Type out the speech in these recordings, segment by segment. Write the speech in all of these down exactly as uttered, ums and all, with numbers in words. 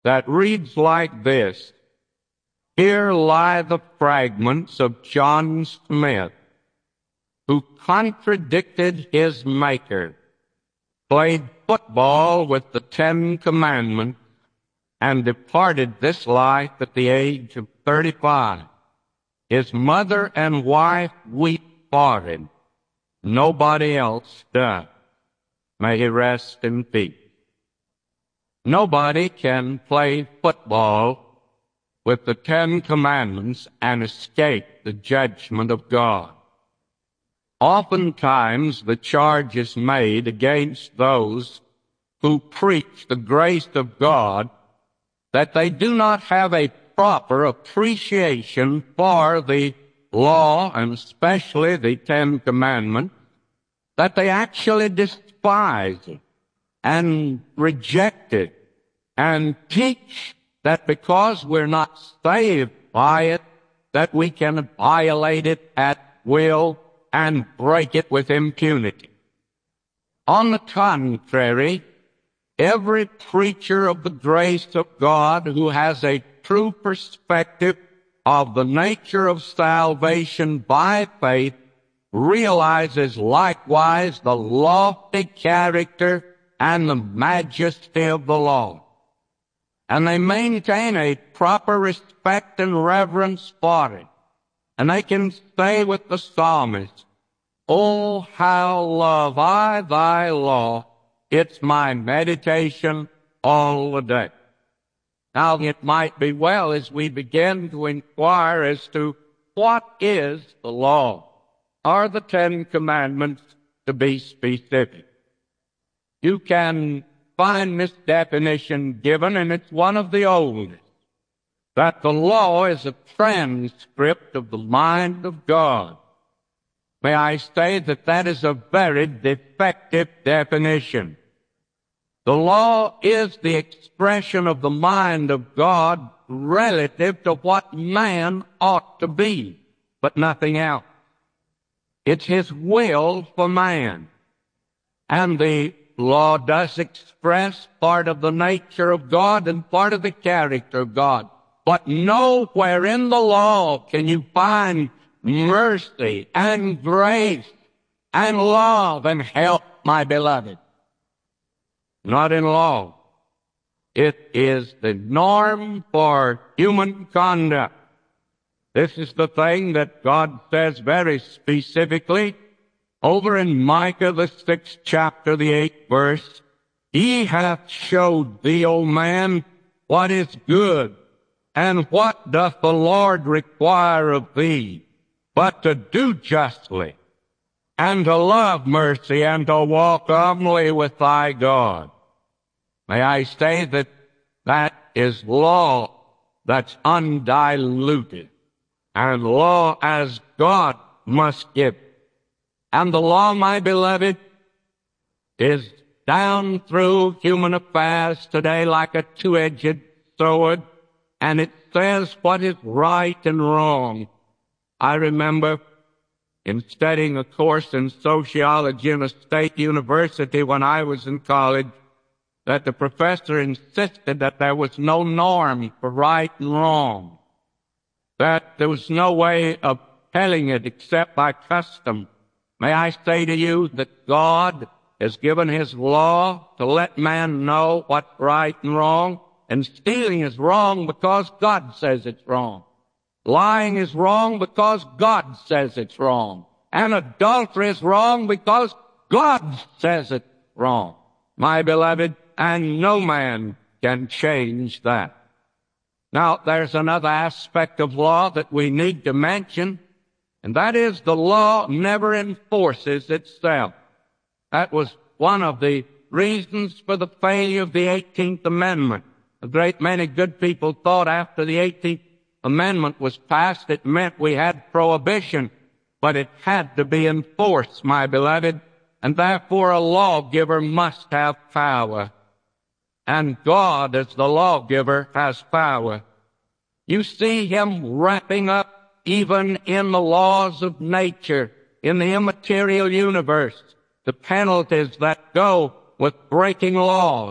that reads like this: "Here lie the fragments of John Smith, who contradicted his Maker, played football with the Ten Commandments, and departed this life at the age of thirty-five. His mother and wife weep for him. Nobody else does. May he rest in peace." Nobody can play football with the Ten Commandments and escape the judgment of God. Oftentimes the charge is made against those who preach the grace of God that they do not have a proper appreciation for the law, and especially the Ten Commandments, that they actually despise it and reject it, and teach that because we're not saved by it, that we can violate it at will and break it with impunity. On the contrary, every preacher of the grace of God who has a true perspective of the nature of salvation by faith realizes likewise the lofty character and the majesty of the law. And they maintain a proper respect and reverence for it. And they can say with the psalmist, "Oh, how love I thy law, it's my meditation all the day." Now, it might be well as we begin to inquire as to what is the law. Are the Ten Commandments, to be specific? You can find this definition given, and it's one of the oldest, that the law is a transcript of the mind of God. May I say that that is a very defective definition. The law is the expression of the mind of God relative to what man ought to be, but nothing else. It's His will for man. And the law does express part of the nature of God and part of the character of God. But nowhere in the law can you find mercy and grace and love and help, my beloved. Not in law. It is the norm for human conduct. This is the thing that God says very specifically over in Micah, the sixth chapter, the eighth verse. "He hath showed thee, O man, what is good, and what doth the Lord require of thee, but to do justly, and to love mercy, and to walk humbly with thy God." May I say that that is law that's undiluted, and law as God must give. And the law, my beloved, is down through human affairs today like a two-edged sword, and it says what is right and wrong. I remember in studying a course in sociology in a state university when I was in college, that the professor insisted that there was no norm for right and wrong, that there was no way of telling it except by custom. May I say to you that God has given His law to let man know what's right and wrong, and stealing is wrong because God says it's wrong. Lying is wrong because God says it's wrong. And adultery is wrong because God says it's wrong. My beloved, and no man can change that. Now, there's another aspect of law that we need to mention, and that is the law never enforces itself. That was one of the reasons for the failure of the eighteenth Amendment. A great many good people thought after the eighteenth Amendment was passed, it meant we had prohibition, but it had to be enforced, my beloved, and therefore a lawgiver must have power. And God, as the lawgiver, has power. You see Him wrapping up even in the laws of nature, in the immaterial universe, the penalties that go with breaking laws,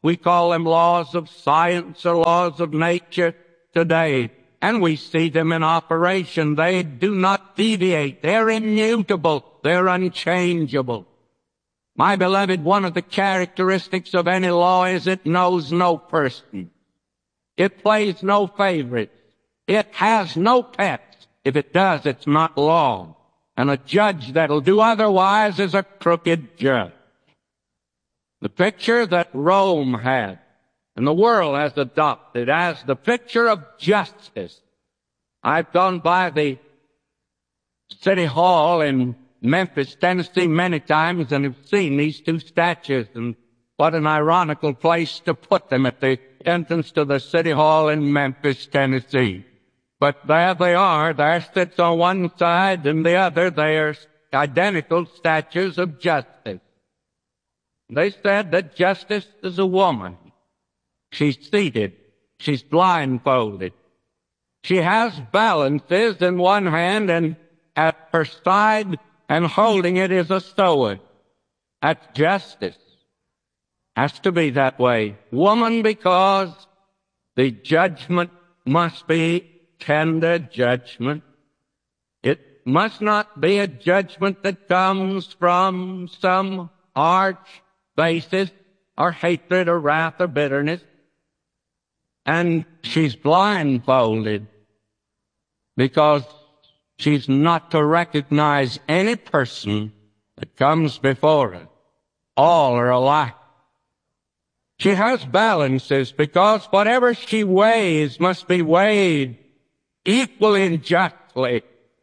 We call them laws of science or laws of nature today, and we see them in operation. They do not deviate. They're immutable. They're unchangeable. My beloved, one of the characteristics of any law is it knows no person. It plays no favorites. It has no pets. If it does, it's not law. And a judge that'll do otherwise is a crooked judge. The picture that Rome had and the world has adopted as the picture of justice. I've gone by the City Hall in Memphis, Tennessee many times and have seen these two statues, and what an ironical place to put them at the entrance to the City Hall in Memphis, Tennessee. But there they are. There sits on one side and the other, they are identical statues of justice. They said that justice is a woman. She's seated. She's blindfolded. She has balances in one hand, and at her side and holding it is a sword. That's justice. Has to be that way. Woman, because the judgment must be tender judgment. It must not be a judgment that comes from some arch basis or hatred or wrath or bitterness. And she's blindfolded because she's not to recognize any person that comes before her. All are alike. She has balances because whatever she weighs must be weighed equally and justly.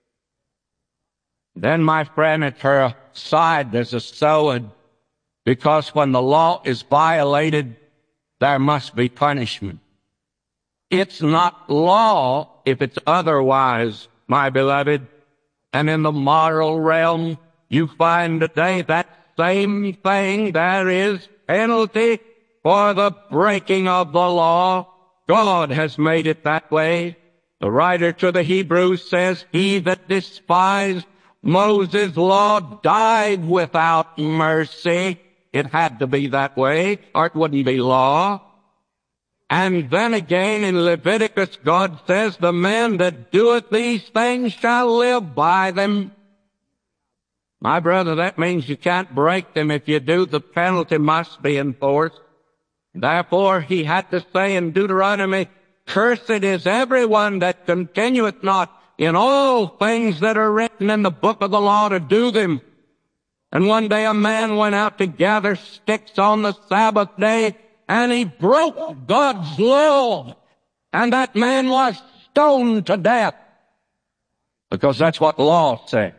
Then, my friend, at her side there's a sword, because when the law is violated, there must be punishment. It's not law if it's otherwise, my beloved. And in the moral realm, you find today that same thing. There is penalty for the breaking of the law. God has made it that way. The writer to the Hebrews says, he that despised Moses' law died without mercy. It had to be that way, or it wouldn't be law. And then again in Leviticus, God says, the man that doeth these things shall live by them. My brother, that means you can't break them. If you do, the penalty must be enforced. Therefore, he had to say in Deuteronomy, cursed is everyone that continueth not in all things that are written in the book of the law to do them. And one day a man went out to gather sticks on the Sabbath day, and he broke God's law. And that man was stoned to death, because that's what the law said.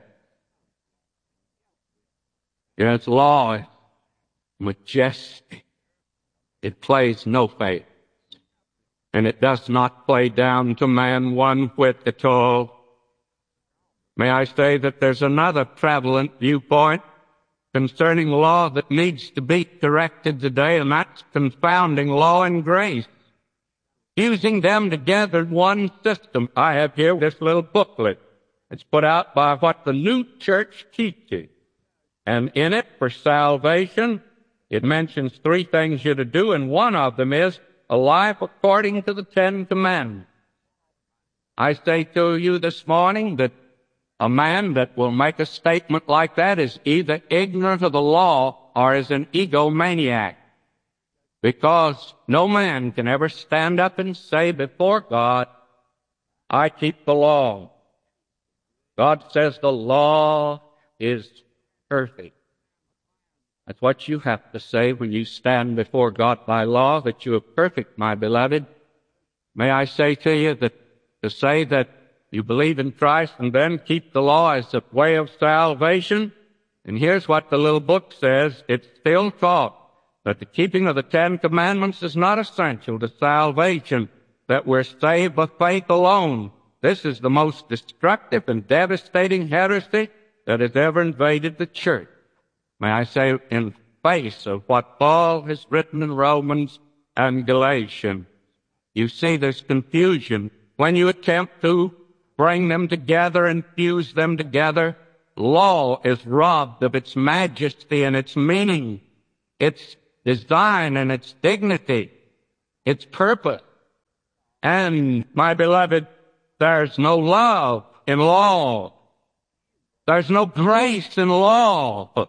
Yes, law is majestic. It plays no favorites. And it does not play down to man one whit at all. May I say that there's another prevalent viewpoint concerning law that needs to be corrected today, and that's confounding law and grace, fusing them together in one system. I have here this little booklet. It's put out by what the New Church teaches. And in it, for salvation, it mentions three things you're to do, and one of them is a life according to the Ten Commandments. I say to you this morning that a man that will make a statement like that is either ignorant of the law or is an egomaniac, because no man can ever stand up and say before God, I keep the law. God says the law is perfect. That's what you have to say when you stand before God by law, that you are perfect, my beloved. May I say to you that to say that you believe in Christ and then keep the law as a way of salvation, and here's what the little book says. It's still taught that the keeping of the Ten Commandments is not essential to salvation, that we're saved by faith alone. This is the most destructive and devastating heresy that has ever invaded the church. May I say, in face of what Paul has written in Romans and Galatians, you see there's confusion. When you attempt to bring them together and fuse them together, law is robbed of its majesty and its meaning. It's design and its dignity, its purpose. And, my beloved, there's no love in law. There's no grace in law.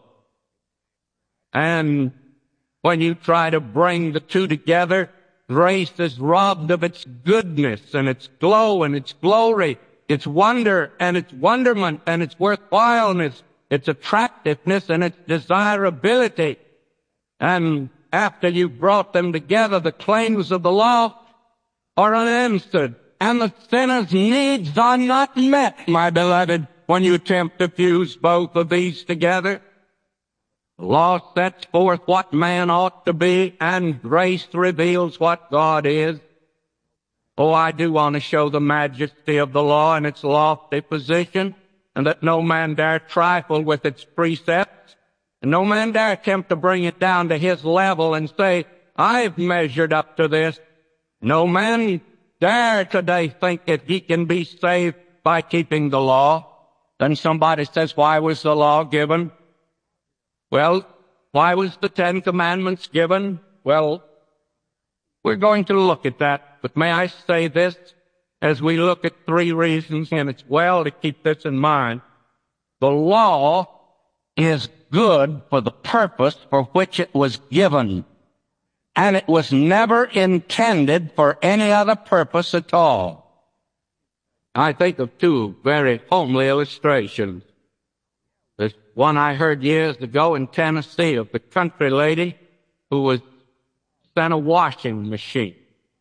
And when you try to bring the two together, grace is robbed of its goodness and its glow and its glory, its wonder and its wonderment and its worthwhileness, its attractiveness and its desirability. And after you've brought them together, the claims of the law are unanswered, and the sinner's needs are not met, my beloved, when you attempt to fuse both of these together. The law sets forth what man ought to be, and grace reveals what God is. Oh, I do want to show the majesty of the law and its lofty position, and that no man dare trifle with its precepts, and no man dare attempt to bring it down to his level and say, I've measured up to this. No man dare today think that he can be saved by keeping the law. Then somebody says, why was the law given? Well, why was the Ten Commandments given? Well, we're going to look at that. But may I say this, as we look at three reasons, and it's well to keep this in mind. The law is good for the purpose for which it was given, and it was never intended for any other purpose at all. I think of two very homely illustrations. There's one I heard years ago in Tennessee of the country lady who was sent a washing machine.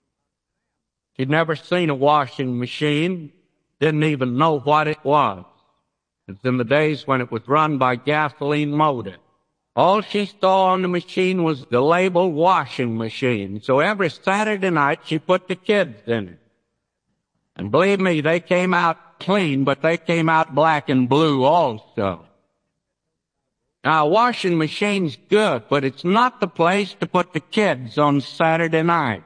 She'd never seen a washing machine, didn't even know what it was. It's in the days when it was run by gasoline motor. All she saw on the machine was the label washing machine. So every Saturday night she put the kids in it. And believe me, they came out clean, but they came out black and blue also. Now, a washing machine's good, but it's not the place to put the kids on Saturday night.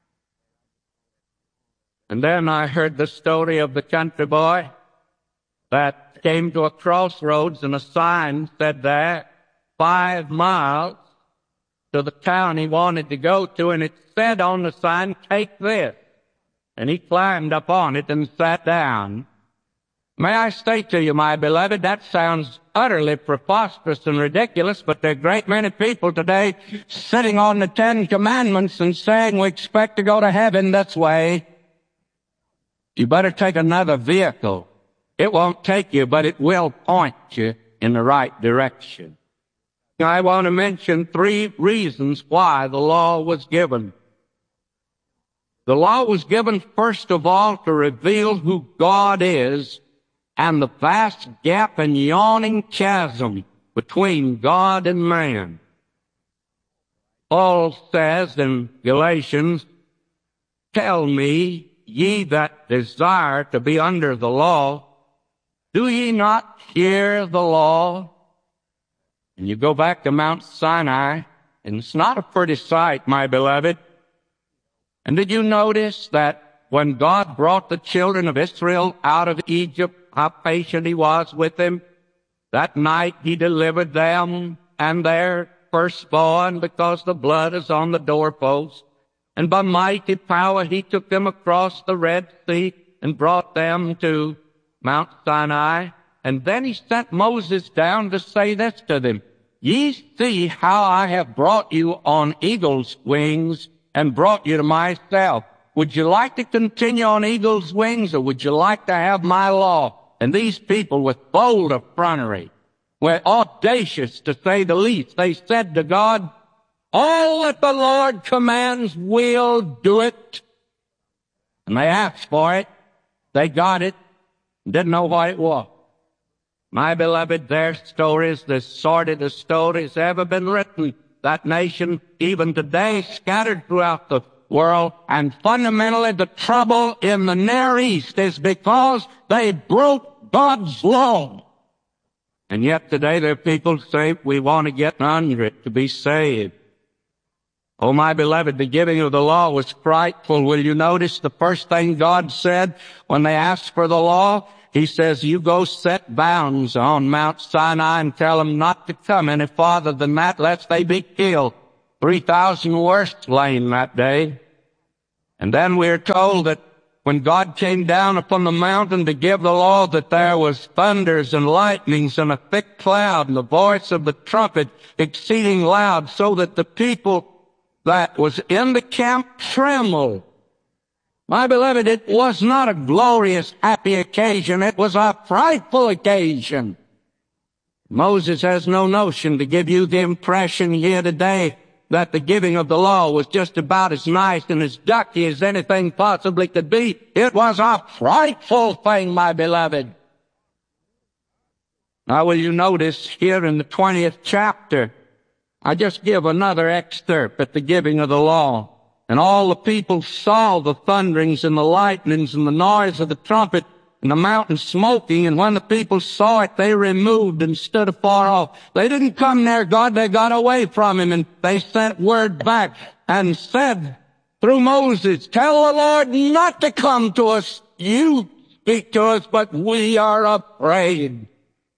And then I heard the story of the country boy that came to a crossroads and a sign said there, five miles to the town he wanted to go to, and it said on the sign, take this. And he climbed up on it and sat down. May I say to you, my beloved, that sounds utterly preposterous and ridiculous, but there are a great many people today sitting on the Ten Commandments and saying we expect to go to heaven this way. You better take another vehicle. It won't take you, but it will point you in the right direction. I want to mention three reasons why the law was given. The law was given, first of all, to reveal who God is and the vast gap and yawning chasm between God and man. Paul says in Galatians, tell me, ye that desire to be under the law, do ye not hear the law? And you go back to Mount Sinai, and it's not a pretty sight, my beloved. And did you notice that when God brought the children of Israel out of Egypt, how patient he was with them? That night he delivered them and their firstborn, because the blood is on the doorpost. And by mighty power he took them across the Red Sea and brought them to Mount Sinai. And then he sent Moses down to say this to them, ye see how I have brought you on eagle's wings and brought you to myself. Would you like to continue on eagle's wings, or would you like to have my law? And these people, with bold effrontery, were audacious to say the least. They said to God, all that the Lord commands, we'll do it. And they asked for it. They got it. Didn't know what it was. My beloved, their stories, the sordidest stories ever been written. That nation, even today, scattered throughout the world. And fundamentally, the trouble in the Near East is because they broke God's law. And yet today there are people who say, we want to get under it to be saved. Oh, my beloved, the giving of the law was frightful. Will you notice the first thing God said when they asked for the law? He says, you go set bounds on Mount Sinai and tell them not to come any farther than that, lest they be killed. Three thousand were slain that day. And then we are told that when God came down upon the mountain to give the law, that there was thunders and lightnings and a thick cloud and the voice of the trumpet exceeding loud, so that the people that was in the camp trembled. My beloved, it was not a glorious, happy occasion. It was a frightful occasion. Moses has no notion to give you the impression here today that the giving of the law was just about as nice and as ducky as anything possibly could be. It was a frightful thing, my beloved. Now, will you notice here in the twentieth chapter, I just give another excerpt at the giving of the law. And all the people saw the thunderings and the lightnings and the noise of the trumpet and the mountain smoking, and when the people saw it, they removed and stood afar off. They didn't come near God, they got away from him, and they sent word back and said through Moses, tell the Lord not to come to us. You speak to us, but we are afraid.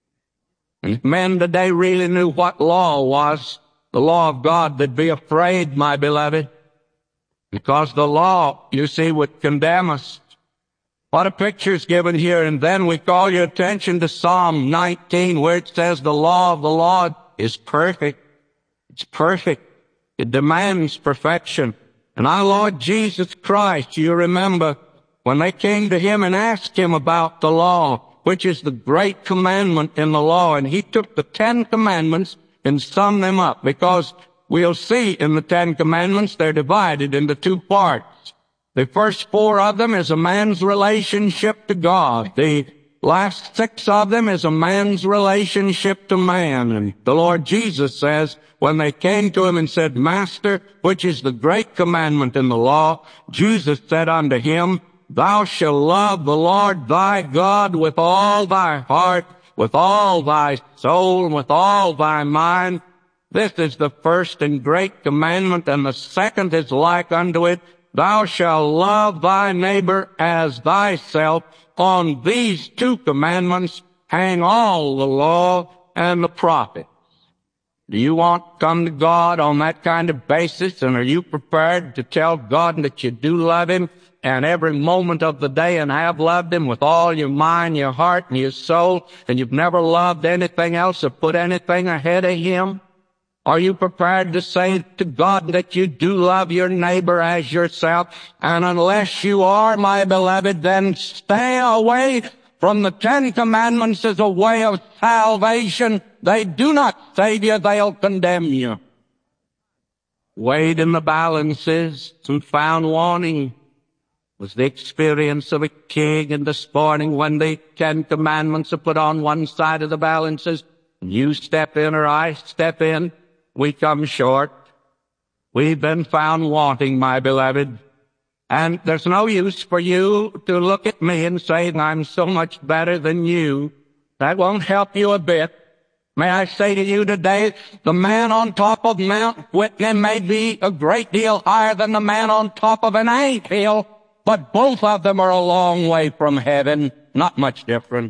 And if men today really knew what law was, the law of God, they'd be afraid, my beloved, because the law, you see, would condemn us. What a picture is given here. And then we call your attention to Psalm nineteen, where it says the law of the Lord is perfect. It's perfect. It demands perfection. And our Lord Jesus Christ, you remember, when they came to him and asked him about the law, which is the great commandment in the law, and he took the Ten Commandments and summed them up, because we'll see in the Ten Commandments they're divided into two parts. The first four of them is a man's relationship to God. The last six of them is a man's relationship to man. And the Lord Jesus says, when they came to him and said, Master, which is the great commandment in the law? Jesus said unto him, Thou shalt love the Lord thy God with all thy heart, with all thy soul, and with all thy mind. This is the first and great commandment, and the second is like unto it, Thou shalt love thy neighbor as thyself. On these two commandments hang all the law and the prophets. Do you want to come to God on that kind of basis? And are you prepared to tell God that you do love him and every moment of the day, and have loved him with all your mind, your heart, and your soul, and you've never loved anything else or put anything ahead of him? Are you prepared to say to God that you do love your neighbor as yourself? And unless you are, my beloved, then stay away from the Ten Commandments as a way of salvation. They do not save you, they'll condemn you. Weighed in the balances and found wanting was the experience of a king in this morning when the Ten Commandments are put on one side of the balances, and you step in or I step in. We come short. We've been found wanting, my beloved. And there's no use for you to look at me and say I'm so much better than you. That won't help you a bit. May I say to you today, the man on top of Mount Whitney may be a great deal higher than the man on top of an anthill, but both of them are a long way from heaven, not much different.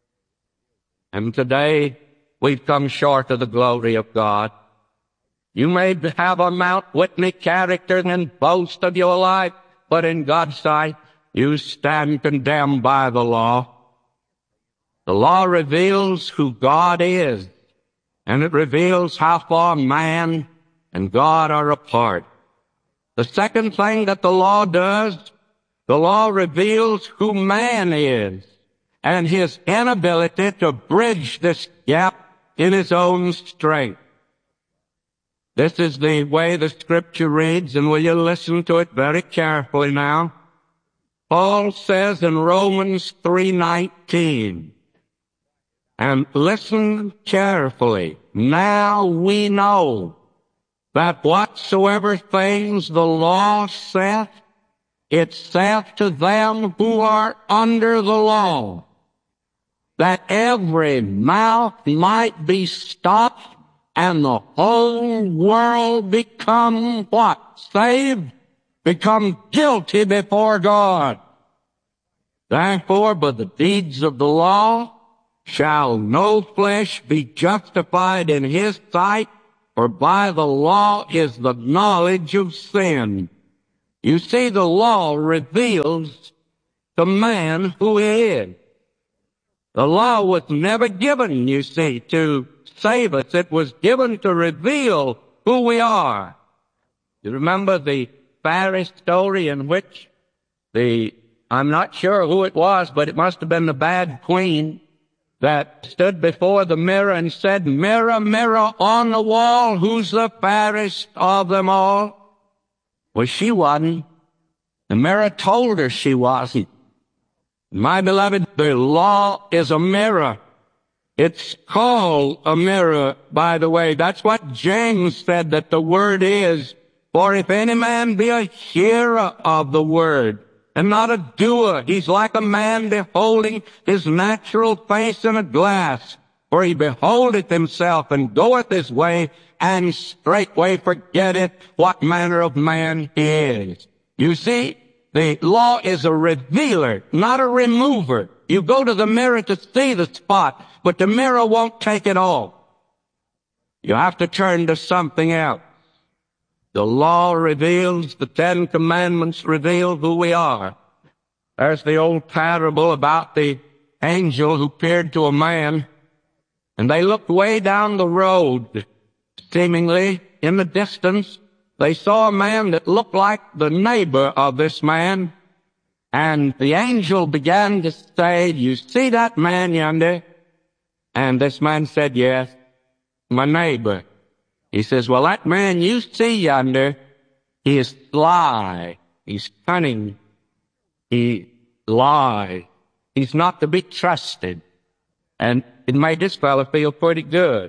And today, we've come short of the glory of God. You may have a Mount Whitney character and boast of your life, but in God's sight, you stand condemned by the law. The law reveals who God is, and it reveals how far man and God are apart. The second thing that the law does, the law reveals who man is, and his inability to bridge this gap in his own strength. This is the way the Scripture reads, and will you listen to it very carefully now? Paul says in Romans three nineteen, and listen carefully, now we know that whatsoever things the law saith, it saith to them who are under the law, that every mouth might be stopped, and the whole world become what? Saved? Become guilty before God. Therefore, by the deeds of the law shall no flesh be justified in his sight, For by the law is the knowledge of sin. You see, the law reveals the man who he is. The law was never given, you see, to save us. It was given to reveal who we are. You remember the fairy story in which the, I'm not sure who it was, but it must have been the bad queen that stood before the mirror and said, "Mirror, mirror on the wall, who's the fairest of them all?" Well, she wasn't. The mirror told her she wasn't. My beloved, the law is a mirror. It's called a mirror, by the way. That's what James said that the word is. For if any man be a hearer of the word, and not a doer, he's like a man beholding his natural face in a glass. For he beholdeth himself, and goeth his way, and straightway forgetteth what manner of man he is. You see, the law is a revealer, not a remover. You go to the mirror to see the spot, but the mirror won't take it off. You have to turn to something else. The law reveals, the Ten Commandments reveal who we are. There's the old parable about the angel who appeared to a man, and they looked way down the road, seemingly in the distance. They saw a man that looked like the neighbor of this man, and the angel began to say, "You see that man yonder?" And this man said, "Yes, my neighbor." He says, "Well, that man you see yonder, he is sly, he's cunning, he lies, he's not to be trusted." And it made this fellow feel pretty good.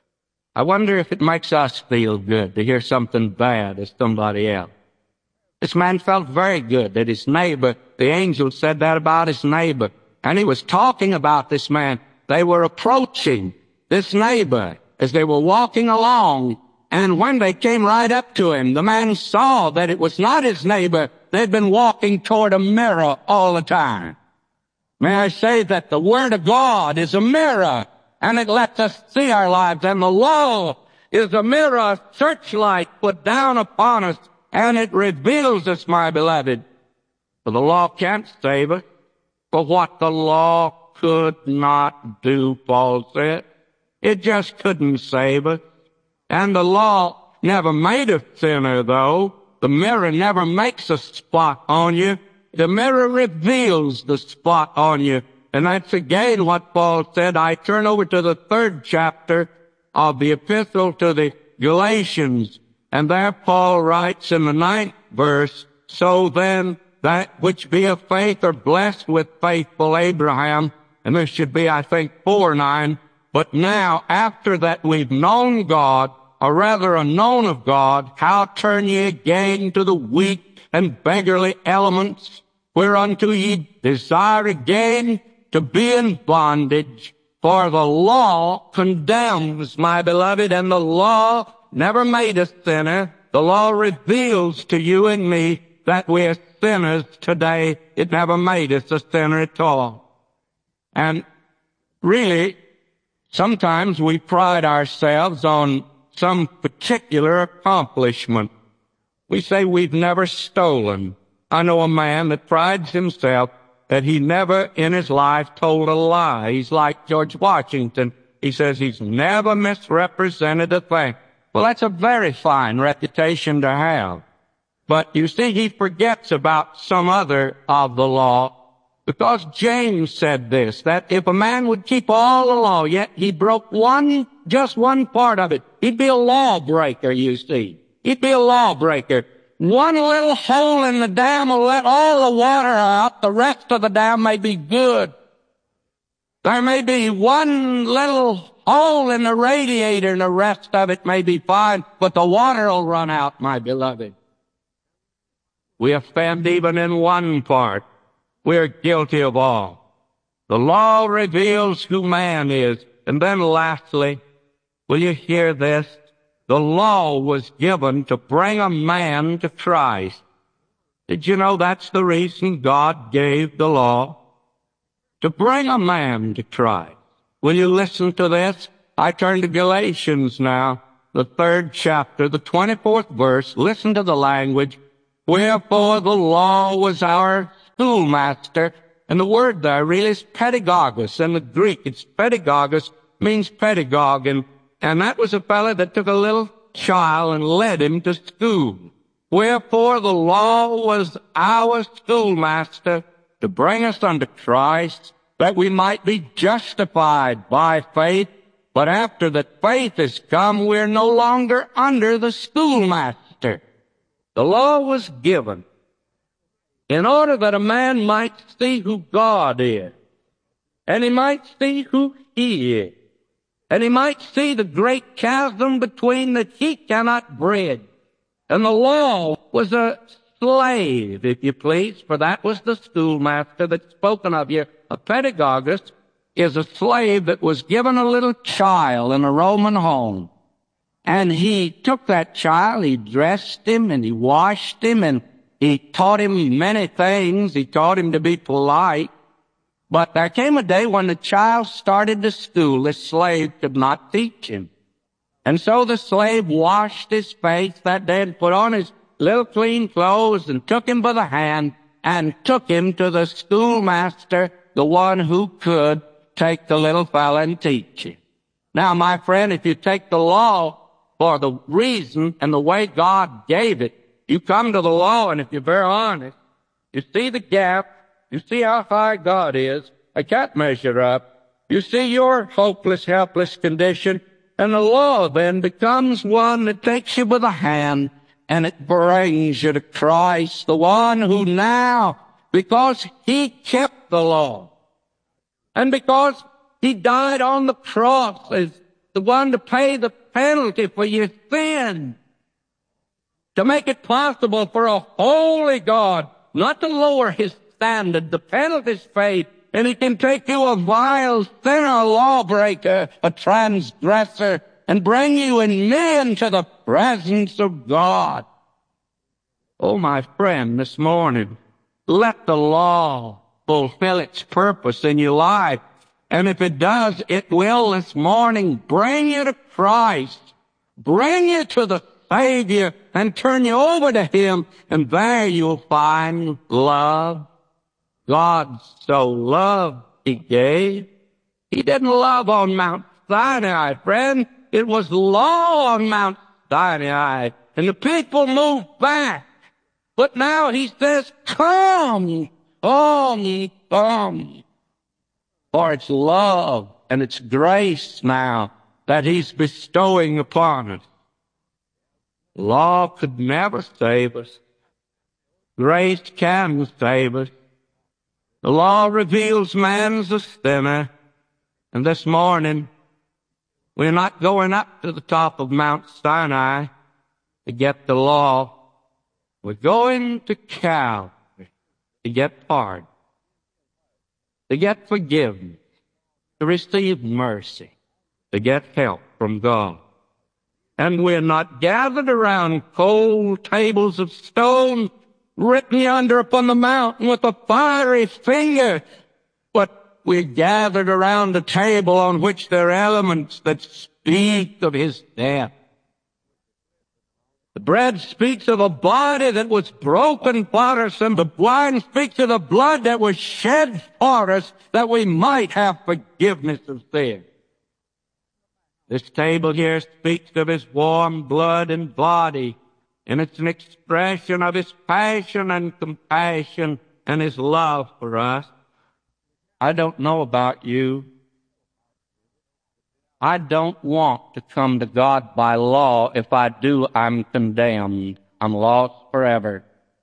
I wonder if it makes us feel good to hear something bad of somebody else. This man felt very good that his neighbor, the angel said that about his neighbor, and he was talking about this man. They were approaching this neighbor as they were walking along, and when they came right up to him, the man saw that it was not his neighbor. They'd been walking toward a mirror all the time. May I say that the Word of God is a mirror, and it lets us see our lives, and the law is a mirror, a searchlight put down upon us, and it reveals us, my beloved. For the law can't save us. For what the law could not do, Paul said. It just couldn't save us. And the law never made a sinner, though. The mirror never makes a spot on you. The mirror reveals the spot on you. And that's again what Paul said. I turn over to the third chapter of the epistle to the Galatians. And there Paul writes in the ninth verse, "So then that which be of faith are blessed with faithful Abraham." And this should be, I think, four nine. "But now, after that we've known God, or rather are known of God, how turn ye again to the weak and beggarly elements, whereunto ye desire again to be in bondage? For the law condemns, my beloved, and the law never made a sinner. The law reveals to you and me that we are sinners today. It never made us a sinner at all." And really, sometimes we pride ourselves on some particular accomplishment. We say we've never stolen. I know a man that prides himself that he never in his life told a lie. He's like George Washington. He says he's never misrepresented a thing. Well, that's a very fine reputation to have. But you see, he forgets about some other of the law, because James said this, that if a man would keep all the law, yet he broke one, just one part of it, he'd be a lawbreaker, you see. He'd be a lawbreaker. One little hole in the dam will let all the water out. The rest of the dam may be good. There may be one little hole in the radiator and the rest of it may be fine, but the water will run out, my beloved. We offend even in one part. We're guilty of all. The law reveals who man is. And then lastly, will you hear this? The law was given to bring a man to Christ. Did you know that's the reason God gave the law? To bring a man to Christ. Will you listen to this? I turn to Galatians now. the third chapter, the twenty-fourth verse. Listen to the language. Wherefore the law was our schoolmaster. And the word there really is pedagogus. In the Greek, it's pedagogus, means pedagogue. And, and that was a fellow that took a little child and led him to school. Wherefore the law was our schoolmaster to bring us unto Christ, that we might be justified by faith. But after that faith has come, we're no longer under the schoolmaster. The law was given in order that a man might see who God is, and he might see who he is, and he might see the great chasm between that he cannot bridge. And the law was a slave, if you please, for that was the schoolmaster that's spoken of here. A pedagogus is a slave that was given a little child in a Roman home. And he took that child, he dressed him, and he washed him, and he taught him many things. He taught him to be polite. But there came a day when the child started to school. The slave could not teach him. And so the slave washed his face that day and put on his little clean clothes and took him by the hand and took him to the schoolmaster, the one who could take the little fella and teach him. Now, my friend, if you take the law for the reason and the way God gave it, you come to the law, and if you're very honest, you see the gap, you see how high God is. I can't measure up. You see your hopeless, helpless condition, and the law then becomes one that takes you by the hand, and it brings you to Christ, the one who now, because he kept the law, and because he died on the cross as the one to pay the penalty for your sin, to make it possible for a holy God not to lower his standard. The penalty's paid, and he can take you, a vile sinner, a lawbreaker, a transgressor, and bring you and me into the presence of God. Oh, my friend, this morning, let the law fulfill its purpose in your life. And if it does, it will this morning bring you to Christ, bring you to the Savior, and turn you over to him, and there you'll find love. God so loved, he gave. He didn't love on Mount Sinai, friend. It was law on Mount Sinai, and the people moved back. But now he says, come, come, come. For it's love and it's grace now that he's bestowing upon us. Law could never save us. Grace can save us. The law reveals man's a sinner. And this morning, we're not going up to the top of Mount Sinai to get the law. We're going to Calvary to get pardon, to get forgiveness, to receive mercy, to get help from God. And we're not gathered around cold tables of stone written yonder upon the mountain with a fiery finger, but we're gathered around a table on which there are elements that speak of his death. The bread speaks of a body that was broken for us, and the wine speaks of the blood that was shed for us, that we might have forgiveness of sin. This table here speaks of his warm blood and body, and it's an expression of his passion and compassion and his love for us. I don't know about you. I don't want to come to God by law. If I do, I'm condemned. I'm lost forever.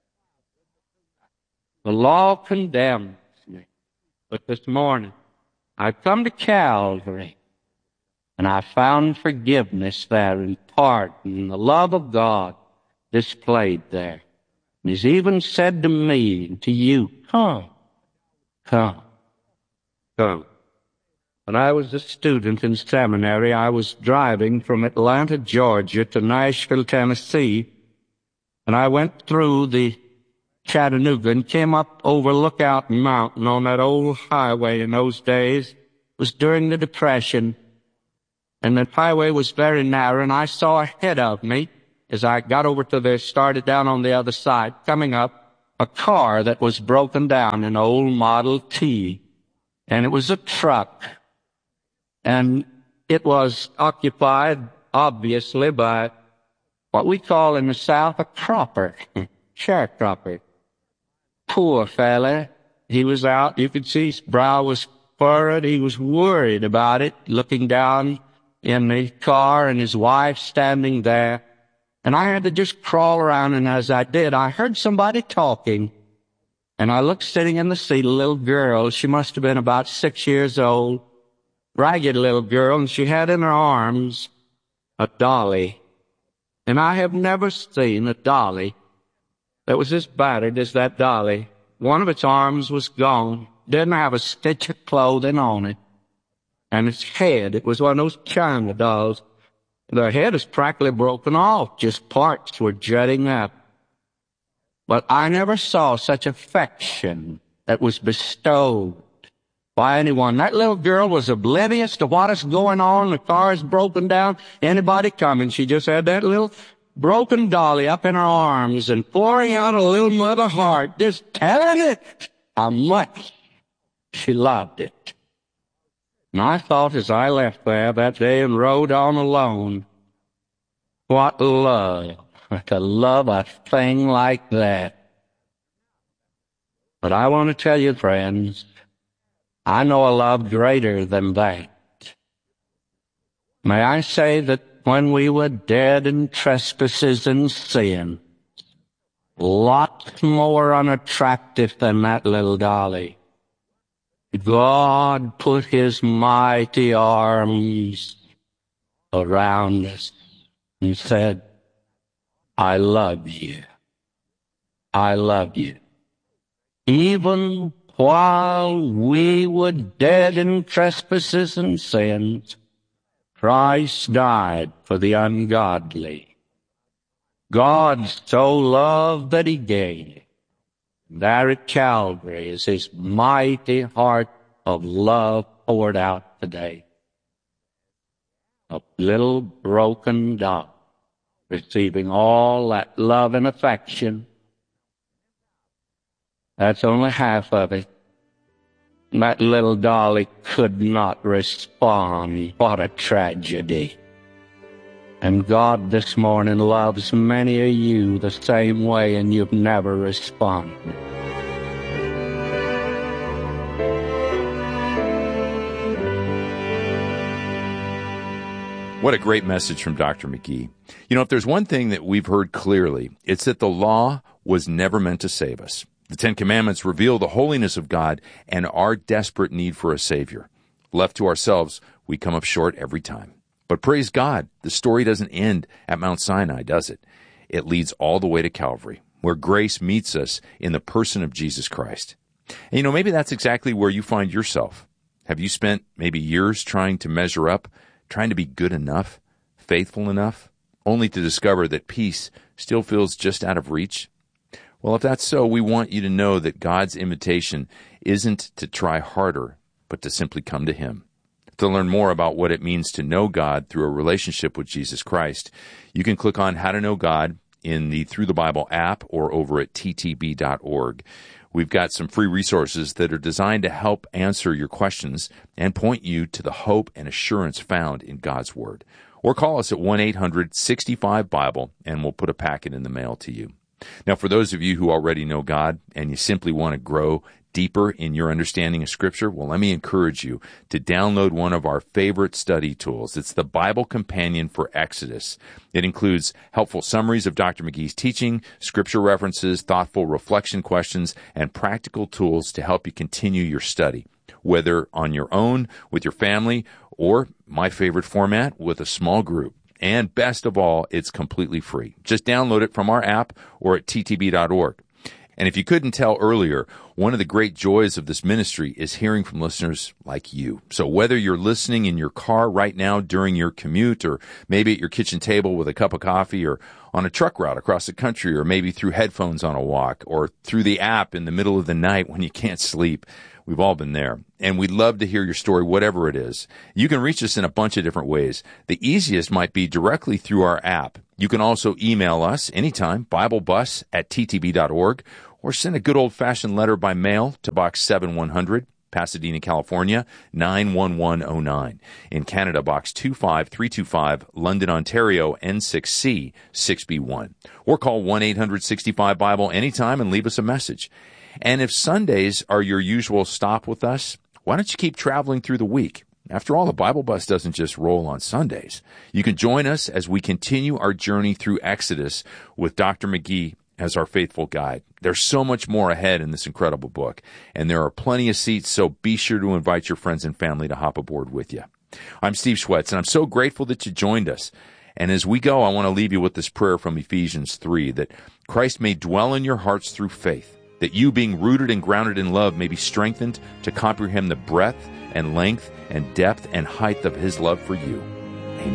The law condemns me. But this morning, I've come to Calvary, and I found forgiveness there and pardon and the love of God displayed there. And he's even said to me and to you, come, come, come. When I was a student in seminary, I was driving from Atlanta, Georgia to Nashville, Tennessee, and I went through the Chattanooga and came up over Lookout Mountain on that old highway in those days. It was during the Depression. and the highway was very narrow, and I saw ahead of me, as I got over to the, started down on the other side, coming up, a car that was broken down, an old Model T, and it was a truck, and it was occupied, obviously, by what we call in the South a cropper, sharecropper. Poor fella. He was out, you could see his brow was furrowed, he was worried about it, looking down in the car and his wife standing there. And I had to just crawl around, and as I did, I heard somebody talking. And I looked sitting in the seat, a little girl. She must have been about six years old, ragged little girl, and she had in her arms a dolly. And I have never seen a dolly that was as battered as that dolly. One of its arms was gone, didn't have a stitch of clothing on it. And its head, it was one of those China dolls. The head is practically broken off, just parts were jutting up. But I never saw such affection that was bestowed by anyone. That little girl was oblivious to what is going on. The car is broken down. Anybody coming, she just had that little broken dolly up in her arms and pouring out a little mother heart, just telling it how much she loved it. And I thought as I left there that day and rode on alone, what love, to love a thing like that. But I want to tell you, friends, I know a love greater than that. May I say that when we were dead in trespasses and sin, lots more unattractive than that little dolly, God put his mighty arms around us and said, I love you. I love you. Even while we were dead in trespasses and sins, Christ died for the ungodly. God so loved that he gave. There at Calvary is his mighty heart of love poured out today. A little broken dog receiving all that love and affection. That's only half of it. That little dolly could not respond. What a tragedy. And God this morning loves many of you the same way, and you've never responded. What a great message from Doctor McGee. You know, if there's one thing that we've heard clearly, it's that the law was never meant to save us. The Ten Commandments reveal the holiness of God and our desperate need for a Savior. Left to ourselves, we come up short every time. But praise God, the story doesn't end at Mount Sinai, does it? It leads all the way to Calvary, where grace meets us in the person of Jesus Christ. And you know, maybe that's exactly where you find yourself. Have you spent maybe years trying to measure up, trying to be good enough, faithful enough, only to discover that peace still feels just out of reach? Well, if that's so, we want you to know that God's invitation isn't to try harder, but to simply come to him. To learn more about what it means to know God through a relationship with Jesus Christ, you can click on How to Know God in the Through the Bible app or over at T T B dot org. We've got some free resources that are designed to help answer your questions and point you to the hope and assurance found in God's Word. Or call us at one eight hundred sixty-five Bible and we'll put a packet in the mail to you. Now, for those of you who already know God and you simply want to grow deeper in your understanding of Scripture, well, let me encourage you to download one of our favorite study tools. It's the Bible Companion for Exodus. It includes helpful summaries of Doctor McGee's teaching, Scripture references, thoughtful reflection questions, and practical tools to help you continue your study, whether on your own, with your family, or my favorite format, with a small group. And best of all, it's completely free. Just download it from our app or at T T B dot org. And if you couldn't tell earlier, one of the great joys of this ministry is hearing from listeners like you. So whether you're listening in your car right now during your commute, or maybe at your kitchen table with a cup of coffee, or on a truck route across the country, or maybe through headphones on a walk, or through the app in the middle of the night when you can't sleep, we've all been there. And we'd love to hear your story, whatever it is. You can reach us in a bunch of different ways. The easiest might be directly through our app. You can also email us anytime, biblebus at t t b dot org, or send a good old-fashioned letter by mail to Box seven one hundred, Pasadena, California, nine one one oh nine. In Canada, Box two five three two five, London, Ontario, N six C six B one. Or call one eight hundred sixty-five Bible anytime and leave us a message. And if Sundays are your usual stop with us, why don't you keep traveling through the week? After all, the Bible Bus doesn't just roll on Sundays. You can join us as we continue our journey through Exodus with Doctor McGee as our faithful guide. There's so much more ahead in this incredible book, and there are plenty of seats, so be sure to invite your friends and family to hop aboard with you. I'm Steve Schwetz, and I'm so grateful that you joined us. And as we go, I want to leave you with this prayer from Ephesians three, that Christ may dwell in your hearts through faith, that you, being rooted and grounded in love, may be strengthened to comprehend the breadth and length and depth and height of his love for you.